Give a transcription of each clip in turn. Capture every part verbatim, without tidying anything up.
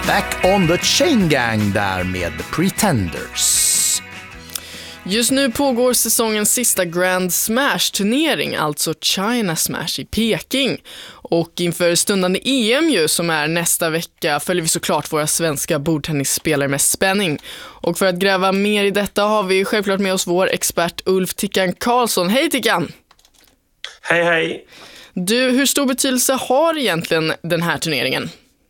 Back on the Chain Gang där med Pretenders. Just nu pågår säsongens sista Grand Smash-turnering, alltså China Smash i Peking. Och inför stundande E M ju, som är nästa vecka, följer vi såklart våra svenska bordtennisspelare med spänning. Och för att gräva mer i detta har vi självklart med oss vår expert Ulf Tickan Karlsson. Hej Tickan! Hej hej! Du, hur stor betydelse har egentligen den här turneringen?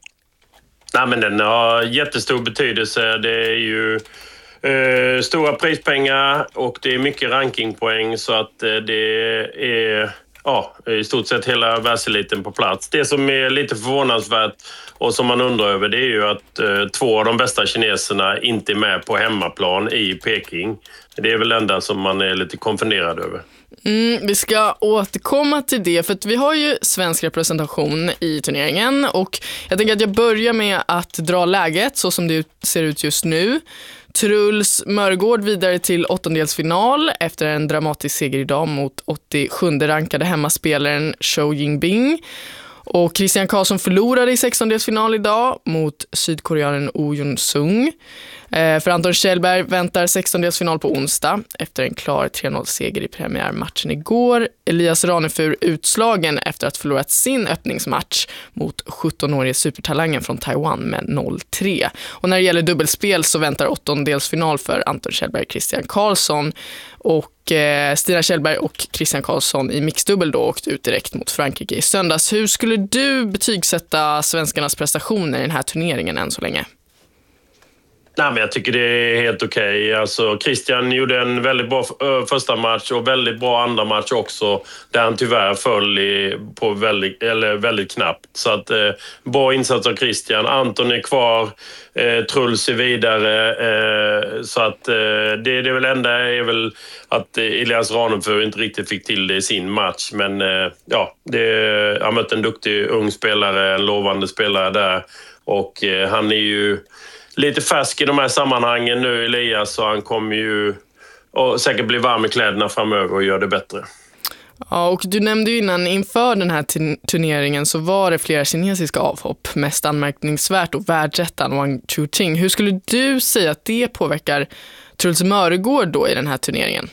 Nej, men den har jättestor betydelse. Det är ju eh, stora prispengar och det är mycket rankingpoäng, så att eh, det är ja, i stort sett hela världseliten på plats. Det som är lite förvånansvärt och som man undrar över, det är ju att eh, två av de bästa kineserna inte är med på hemmaplan i Peking. Det är väl det enda som man är lite konfunderad över. Mm, vi ska återkomma till det, för att vi har ju svensk representation i turneringen, och jag tänker att jag börjar med att dra läget så som det ser ut just nu. Truls Mörgård vidare till åttondelsfinal efter en dramatisk seger idag mot åttiosjunde rankade hemmaspelaren Zhou Yingbing. Och Christian Karlsson förlorade i sextondelsfinal idag mot sydkoreanen Oh Jun-sung. Eh, för Anton Kjellberg väntar sextondelsfinal på onsdag efter en klar tre noll-seger i premiärmatchen igår. Elias Ranefur utslagen efter att förlorat sin öppningsmatch mot sjuttonårige supertalangen från Taiwan med noll tre. Och när det gäller dubbelspel så väntar åttondelsfinal för Anton Kjellberg och Christian Karlsson. Och eh, Stina Kjellberg och Christian Karlsson i mixdubbel då åkte ut direkt mot Frankrike i söndags. Hur skulle du betygsätta svenskarnas prestationer i den här turneringen än så länge? Nej, men jag tycker det är helt okej. Okay. Alltså, Christian gjorde en väldigt bra första match och väldigt bra andra match också, där han tyvärr föll i, på väldigt, eller väldigt knappt. Så att, eh, bra insats av Christian. Anton är kvar, eh, Truls är vidare. Eh, så att eh, det, det är väl enda är väl att eh, Elias Ranefur inte riktigt fick till det i sin match. Men eh, ja, det, han mött en duktig ung spelare, en lovande spelare där. Och eh, han är ju lite färsk i de här sammanhangen nu, Elias, så han kommer ju och säkert bli varm i kläderna framöver och gör det bättre. Ja, och du nämnde ju innan, inför den här turneringen så var det flera kinesiska avhopp. Mest anmärkningsvärt och världsettan Wang Chuting. Hur skulle du säga att det påverkar Truls Mörgård då i den här turneringen?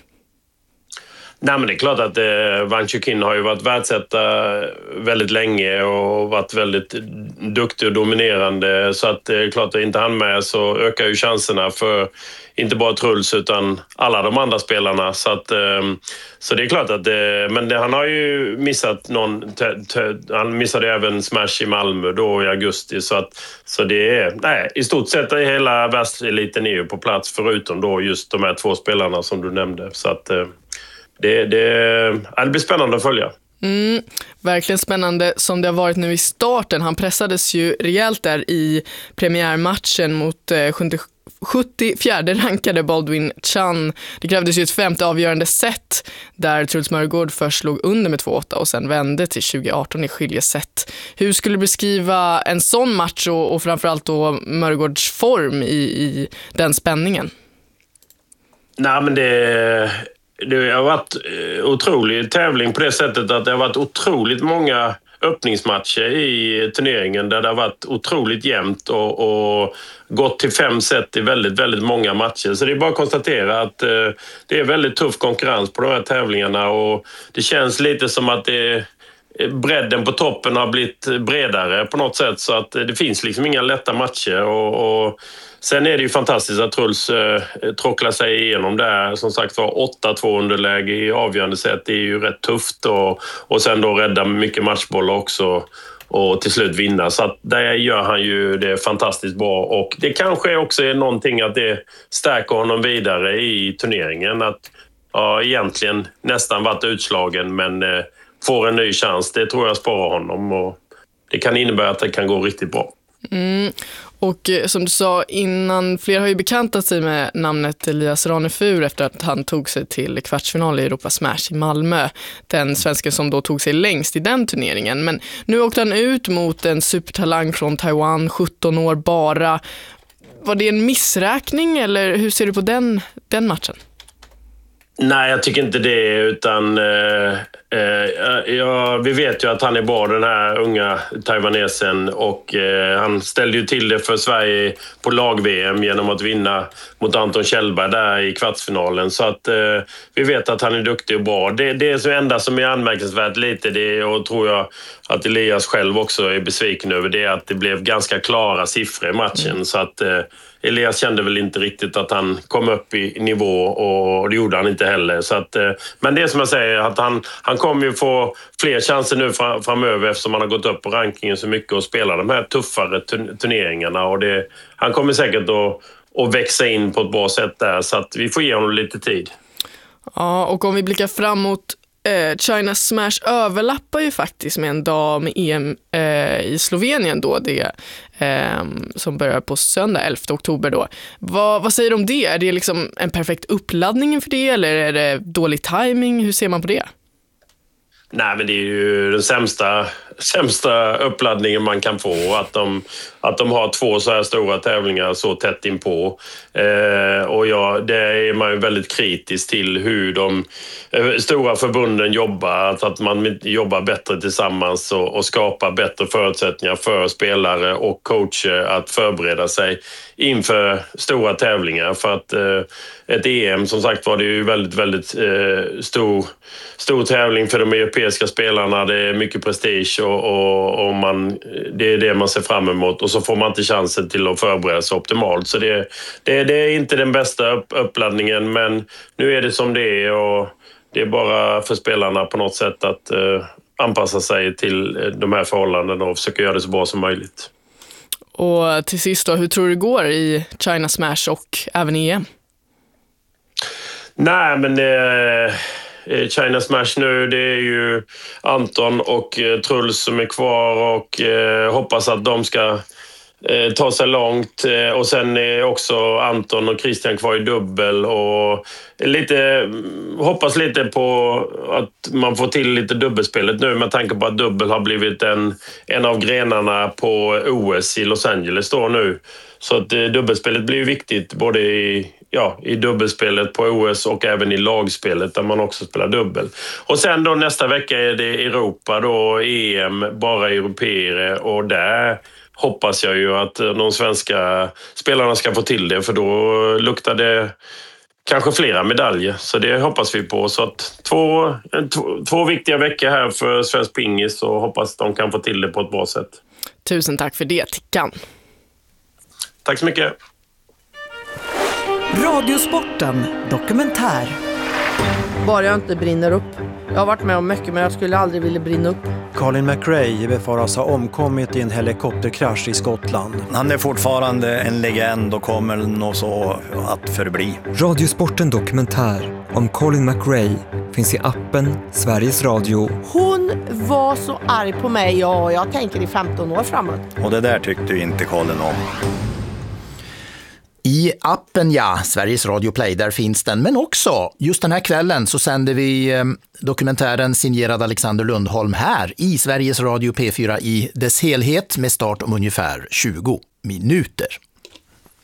Nej, men det är klart att eh, Wang Chuqin har ju varit världsetta väldigt länge och varit väldigt duktig och dominerande, så att det är klart att inte han med så ökar ju chanserna för inte bara Truls utan alla de andra spelarna, så att eh, så det är klart att det, men det, han har ju missat någon te, te, han missade även Smash i Malmö då i augusti, så att så det är nej, i stort sett hela världseliten är ju på plats förutom då just de här två spelarna som du nämnde, så att eh, Det, det, det blir spännande att följa. Mm, verkligen spännande som det har varit nu i starten. Han pressades ju rejält där i premiärmatchen mot eh, sjuttiofjärde rankade Baldwin Chan. Det krävdes ju ett femte avgörande set där Truls Mörgård först låg under med två åtta och sen vände till tjugo arton i skiljeset. Hur skulle du beskriva en sån match och, och framförallt då Mörgårds form i, i den spänningen? Nej, men det... Det har varit otrolig tävling på det sättet att det har varit otroligt många öppningsmatcher i turneringen där det har varit otroligt jämnt och, och gått till fem set i väldigt, väldigt många matcher. Så det är bara att konstatera att eh, det är väldigt tuff konkurrens på de här tävlingarna, och det känns lite som att det, bredden på toppen har blivit bredare på något sätt, så att det finns liksom inga lätta matcher. och, och Sen är det ju fantastiskt att Truls eh, tråcklar sig igenom där. Som sagt var åtta två underläge i avgörande sätt. Det är ju rätt tufft. Och, och sen då rädda mycket matchbollar också och till slut vinna. Så att där gör han ju det fantastiskt bra. Och det kanske också är någonting att det stärker honom vidare i turneringen. Att ja, egentligen nästan varit utslagen men eh, får en ny chans. Det tror jag sparar honom. Och det kan innebära att det kan gå riktigt bra. Mm. Och eh, som du sa innan, fler har ju bekantat sig med namnet Elias Ranefur efter att han tog sig till kvartsfinal i Europa Smash i Malmö. Den svenska som då tog sig längst i den turneringen. Men nu åkte han ut mot en supertalang från Taiwan, sjutton år bara. Var det en missräkning eller hur ser du på den, den matchen? Nej, jag tycker inte det, utan eh, Eh, ja, vi vet ju att han är bra, den här unga taiwanesen, och eh, han ställde ju till det för Sverige på lag-V M genom att vinna mot Anton Kjellberg där i kvartsfinalen. Så att eh, vi vet att han är duktig och bra. Det, det är så enda som är anmärkningsvärt lite, det, och tror jag att Elias själv också är besviken över, det är att det blev ganska klara siffror i matchen. Mm. Så att eh, Elias kände väl inte riktigt att han kom upp i nivå, och det gjorde han inte heller. Så att, men det är som jag säger, att han, han kommer ju få fler chanser nu framöver eftersom han har gått upp på rankingen så mycket och spelar de här tuffare turneringarna. Och det, han kommer säkert att, att växa in på ett bra sätt där, så att vi får ge honom lite tid. Ja, och om vi blickar framåt, eh, China Smash överlappar ju faktiskt med en dag med E M eh, i Slovenien då, det eh, som börjar på söndag elfte oktober då. Vad, vad säger du om det? Är det liksom en perfekt uppladdning för det, eller är det dålig timing? Hur ser man på det? Nej, men det är ju den sämsta, sämsta uppladdningen man kan få, att de, att de har två så här stora tävlingar så tätt inpå. Eh, och ja, det är man ju väldigt kritisk till hur de eh, stora förbunden jobbar, att, att man jobbar bättre tillsammans och, och skapar bättre förutsättningar för spelare och coacher att förbereda sig inför stora tävlingar. För att eh, ett E M, som sagt var, det är ju väldigt, väldigt eh, stor, stor tävling för de europeiska spelarna. Det är mycket prestige och, och, och man, det är det man ser fram emot. Och så får man inte chansen till att förbereda sig optimalt. Så det, det, det är inte den bästa upp, uppladdningen, men nu är det som det är, och det är bara för spelarna på något sätt att eh, anpassa sig till de här förhållandena och försöka göra det så bra som möjligt. Och till sist då, hur tror du det går i China Smash och även i E M? Nej, men det, China Smash nu, det är ju Anton och Truls som är kvar, och eh, hoppas att de ska eh, ta sig långt. Och sen är också Anton och Christian kvar i dubbel, och lite, hoppas lite på att man får till lite dubbelspelet nu, med tanke på att dubbel har blivit en, en av grenarna på O S i Los Angeles då nu. Så att eh, dubbelspelet blir ju viktigt både i, ja, i dubbelspelet på O S och även i lagspelet där man också spelar dubbel. Och sen då nästa vecka är det Europa då, E M, bara europeer, och där hoppas jag ju att de svenska spelarna ska få till det, för då luktar det kanske flera medaljer. Så det hoppas vi på. Så att två, två, två viktiga veckor här för svensk pingis, och hoppas de kan få till det på ett bra sätt. Tusen tack för det, Tickan. Tack så mycket. Radiosporten dokumentär. Bara jag inte brinner upp. Jag har varit med om mycket, men jag skulle aldrig vilja brinna upp. Colin McRae befaras ha omkommit i en helikopterkrasch i Skottland. Han är fortfarande en legend och kommer nog så att förbli. Radiosporten dokumentär om Colin McRae finns i appen Sveriges Radio. Hon var så arg på mig, och jag tänker i femton år framåt. Och det där tyckte ju inte Colin om. I appen, ja, Sveriges Radio Play, där finns den. Men också, just den här kvällen så sänder vi eh, dokumentären signerad Alexander Lundholm här i Sveriges Radio P fyra i dess helhet, med start om ungefär tjugo minuter.